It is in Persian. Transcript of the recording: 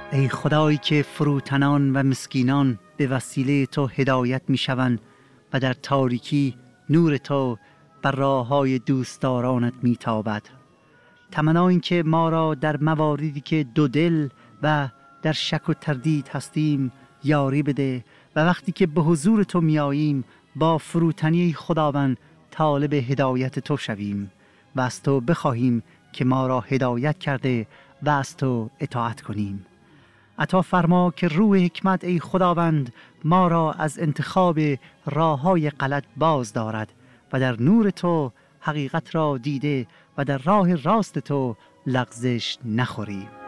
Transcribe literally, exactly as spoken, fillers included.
ای خدایی که فروتنان و مسکینان به وسیله تو هدایت می شوند و در تاریکی نور تو بر راههای دوستدارانت می تابد. تمنا این که ما را در مواردی که دو دل و در شک و تردید هستیم یاری بده و وقتی که به حضور تو می آییم با فروتنی خداوند طالب هدایت تو شویم و از تو بخواهیم که ما را هدایت کرده و از تو اطاعت کنیم. عطا فرما که روح حکمت ای خداوند ما را از انتخاب راههای غلط باز دارد و در نور تو حقیقت را دیده و در راه راست تو لغزش نخوریم.